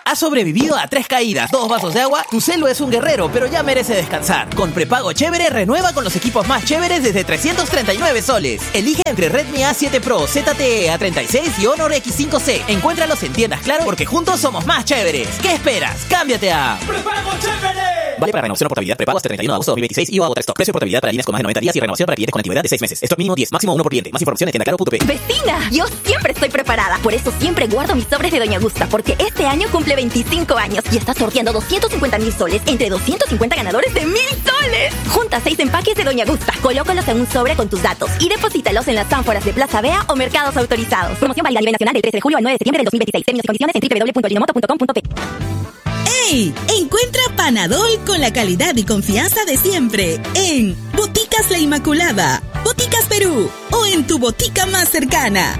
Has sobrevivido a 3 caídas, 2 vasos de agua. Tu celu es un guerrero, pero ya merece descansar. Con prepago chévere, renueva con los equipos más chéveres desde 339 soles. Elige entre Redmi A7 Pro, ZTE A36 y Honor X5C. Encuéntralos en tiendas Claro, porque juntos somos más chéveres. ¿Qué esperas? ¡Cámbiate a ¡Prepago chévere! Vale para renovación o portabilidad prepago hasta 31 de agosto de 2026 y otra stock. Precio de portabilidad para líneas con más de 90 días y renovación para clientes con antigüedad de 6 meses. Stock mínimo 10, máximo 1 por cliente. Más información en tiendaclaro.p. ¡Vecina! Yo siempre estoy preparada. Por eso siempre guardo mis sobres de Doña Gusta, porque este año cumple 25 años y está sorteando 250.000 soles entre 250 ganadores de 1.000 soles. Junta 6 empaques de Doña Gusta, colócalos en un sobre con tus datos y deposítalos en las ánforas de Plaza Vea o mercados autorizados. Promoción válida a nivel nacional del 13 de julio al 9 de septiembre del 2026. Términos y condiciones en www.linomoto.com.p. ¡Ey! Encuentra Panadol con la calidad y confianza de siempre en Boticas La Inmaculada, Boticas Perú o en tu botica más cercana.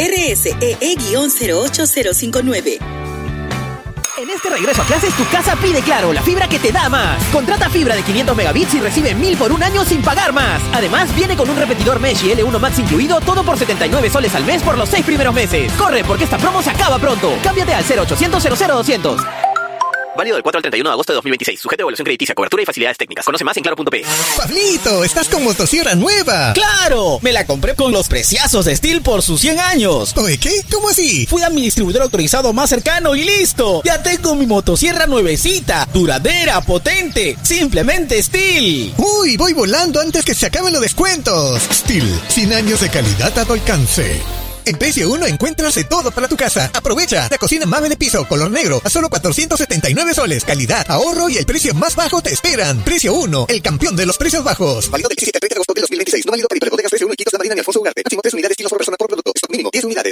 RSEE-08059. En este regreso a clases, tu casa pide Claro, la fibra que te da más. Contrata fibra de 500 megabits y recibe 1.000 por un año sin pagar más. Además, viene con un repetidor Mesh y L1 Max incluido, todo por 79 soles al mes por los 6 primeros meses. Corre, porque esta promo se acaba pronto. Cámbiate al 0800 00200. Válido del 4 al 31 de agosto de 2026. Sujeto a evaluación crediticia, cobertura y facilidades técnicas. Conoce más en claro.p. Pablito, estás con motosierra nueva. ¡Claro! Me la compré con los preciazos de Stihl por sus 100 años. Oye, ¿qué? ¿Cómo así? Fui a mi distribuidor autorizado más cercano y ¡listo! Ya tengo mi motosierra nuevecita, duradera, potente. Simplemente Stihl. Uy, voy volando antes que se acaben los descuentos. Stihl, 100 años de calidad a tu alcance. En Precio 1 encuentras de todo para tu casa. Aprovecha la cocina Mave de piso, color negro, a solo 479 soles. Calidad, ahorro y el precio más bajo te esperan. Precio 1, el campeón de los precios bajos. Válido del 17 al 30 de agosto de 2026. No válido para hiperbodegas Precio 1 y Quitos de Marina en Alfonso Ugarte. Máximo 3 unidades kilos por persona por producto. Stock mínimo 10 unidades.